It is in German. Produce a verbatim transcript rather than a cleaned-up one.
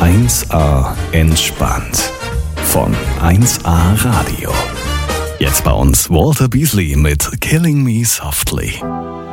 eins A entspannt von eins A Radio. Jetzt bei uns Walter Beasley mit Killing Me Softly.